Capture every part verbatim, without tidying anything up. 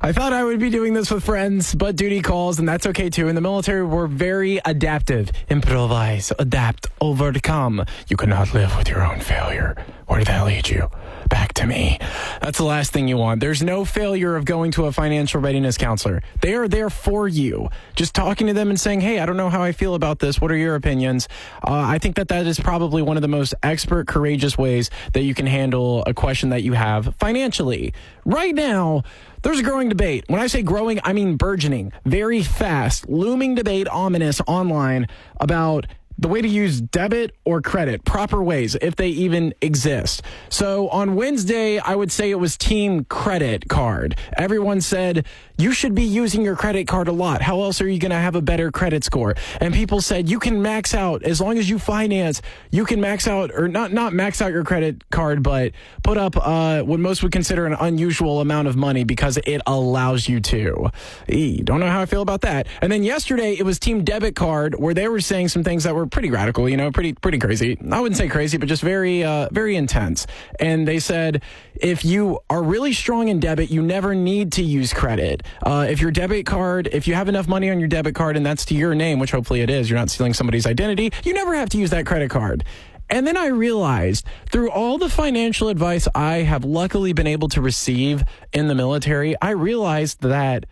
I thought I would be doing this with friends, but duty calls, and that's okay too. In the military, we're very adaptive. Improvise, adapt, overcome. You cannot live with your own failure. Where did that lead you? Back to me. That's the last thing you want. There's no failure of going to a financial readiness counselor. They are there for you. Just talking to them and saying, hey, I don't know how I feel about this. What are your opinions? Uh, I think that that is probably one of the most expert, courageous ways that you can handle a question that you have financially. Right now, there's a growing debate. When I say growing, I mean burgeoning, very fast, looming debate, ominous online about the way to use debit or credit, proper ways, if they even exist. So on Wednesday, I would say it was team credit card. Everyone said, you should be using your credit card a lot. How else are you going to have a better credit score? And people said, you can max out, as long as you finance, you can max out, or not, not max out your credit card, but put up uh, what most would consider an unusual amount of money because it allows you to. E, don't know how I feel about that. And then yesterday, it was team debit card, where they were saying some things that were pretty radical, you know, pretty pretty crazy. I wouldn't say crazy, but just very, uh, very intense. And they said, if you are really strong in debit, you never need to use credit. Uh, if your debit card, if you have enough money on your debit card and that's to your name, which hopefully it is, you're not stealing somebody's identity, you never have to use that credit card. And then I realized through all the financial advice I have luckily been able to receive in the military, I realized that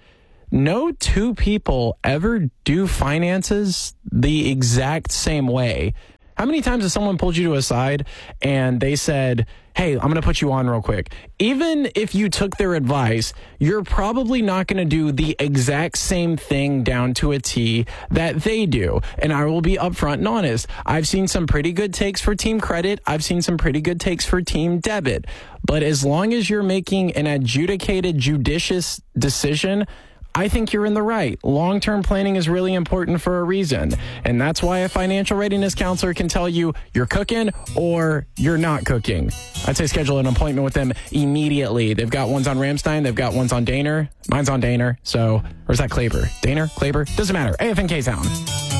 no two people ever do finances the exact same way. How many times has someone pulled you to a side and they said, hey, I'm going to put you on real quick. Even if you took their advice, you're probably not going to do the exact same thing down to a T that they do. And I will be upfront and honest. I've seen some pretty good takes for team credit. I've seen some pretty good takes for team debit. But as long as you're making an adjudicated, judicious decision, I think you're in the right. Long-term planning is really important for a reason. And that's why a financial readiness counselor can tell you you're cooking or you're not cooking. I'd say schedule an appointment with them immediately. They've got ones on Ramstein. They've got ones on Daner. Mine's on Daner. So, or is that Klaber? Daner? Klaber? Doesn't matter. A F N K Sound.